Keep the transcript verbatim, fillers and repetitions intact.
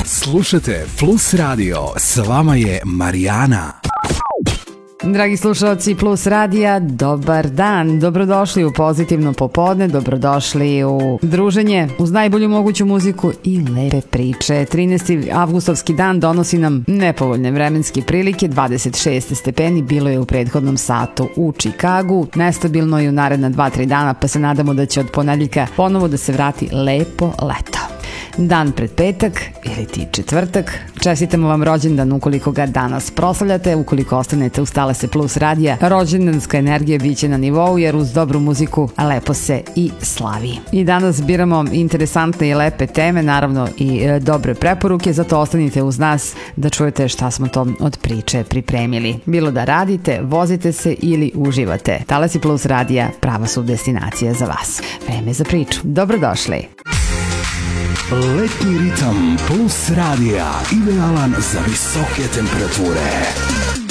Slušajte Plus Radio, s vama je Marijana. Dragi slušalci Plus Radija, dobar dan, dobrodošli u pozitivno popodne, dobrodošli u druženje uz najbolju moguću muziku i lepe priče. trinaesti avgustovski dan donosi nam nepovoljne vremenske prilike, dvadeset šest stepeni bilo je u prethodnom satu u Čikagu, nestabilno je u naredna dva tri dana, pa se nadamo da će od ponedeljka ponovo da se vrati lepo leto. Dan pred petak ili ti četvrtak. Čestitamo vam rođendan ukoliko ga danas proslavljate, ukoliko ostanete uz talase Plus Radija. Rođendanska energija bit će na nivou jer uz dobru muziku lepo se i slavi. I danas biramo interesantne i lepe teme, naravno i e, dobre preporuke, zato ostanite uz nas da čujete šta smo to od priče pripremili. Bilo da radite, vozite se ili uživate. Talasi Plus Radija prava su destinacija za vas. Vreme za priču. Dobrodošli. Letnji ritam Plus Radija, idealan za visoke temperature.